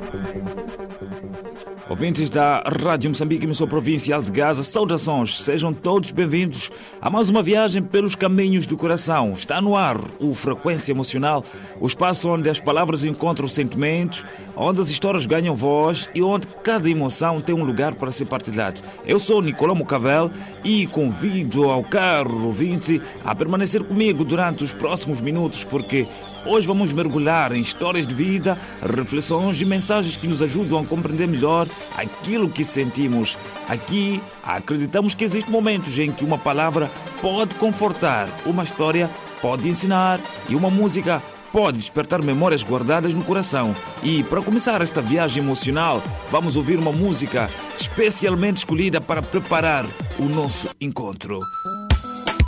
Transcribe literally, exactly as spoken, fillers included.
Ouvintes da Rádio Moçambique, emissão provincial de Gaza, saudações, sejam todos bem-vindos a mais uma viagem pelos caminhos do coração. Está no ar o Frequência Emocional, o espaço onde as palavras encontram sentimentos, onde as histórias ganham voz e onde cada emoção tem um lugar para ser partilhado. Eu sou Nicolau Mucavel e convido ao caro ouvinte a permanecer comigo durante os próximos minutos, porque hoje vamos mergulhar em histórias de vida, reflexões e mensagens que nos ajudam a compreender melhor aquilo que sentimos. Aqui acreditamos que existem momentos em que uma palavra pode confortar, uma história pode ensinar e uma música pode despertar memórias guardadas no coração. E para começar esta viagem emocional, vamos ouvir uma música especialmente escolhida para preparar o nosso encontro.